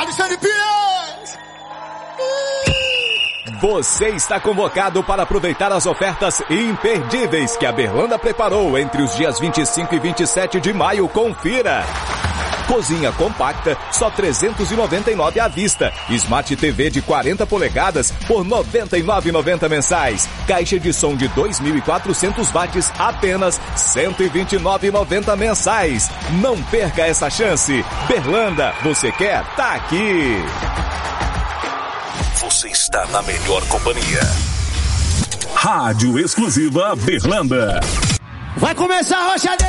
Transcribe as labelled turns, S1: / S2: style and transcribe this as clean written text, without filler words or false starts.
S1: Alexandre Pires!
S2: Você está convocado para aproveitar as ofertas imperdíveis que a Berlanda preparou entre os dias 25 e 27 de maio. Confira! Cozinha compacta, só R$ 399 à vista. Smart TV de 40 polegadas por R$ 99,90 mensais. Caixa de som de 2.400 watts, apenas R$ 129,90 mensais. Não perca essa chance. Berlanda, você quer? Tá aqui.
S3: Você está na melhor companhia.
S4: Rádio Exclusiva Berlanda.
S1: Vai começar a Rocha